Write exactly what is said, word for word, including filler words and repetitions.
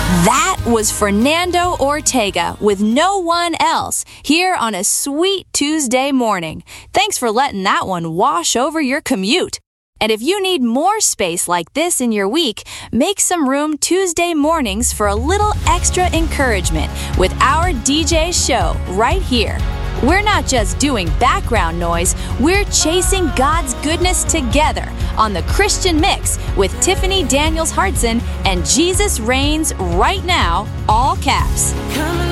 That was Fernando Ortega with No One Else here on a sweet Tuesday morning. Thanks for letting that one wash over your commute. And if you need more space like this in your week, make some room Tuesday mornings for a little extra encouragement with our D J show right here. We're not just doing background noise, we're chasing God's goodness together on the Christian Mix with Tiffany Daniels Hartson and Jesus Reigns right now, all caps.